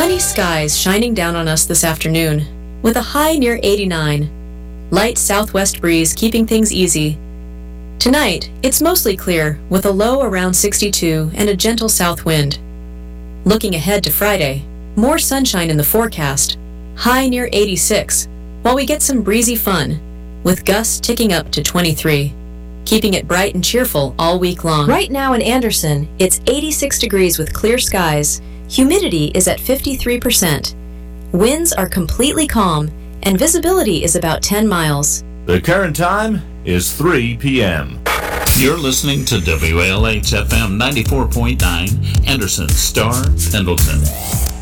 Sunny skies shining down on us this afternoon, with a high near 89. Light southwest breeze keeping things easy. Tonight, it's mostly clear, with a low around 62 and a gentle south wind. Looking ahead to Friday, more sunshine in the forecast, high near 86, while we get some breezy fun, with gusts ticking up to 23, keeping it bright and cheerful all week long. Right now in Anderson, it's 86 degrees with clear skies. Humidity is at 53%. Winds are completely calm, and visibility is about 10 miles. The current time is 3 p.m. You're listening to WALH FM 94.9, Anderson, Star, Pendleton.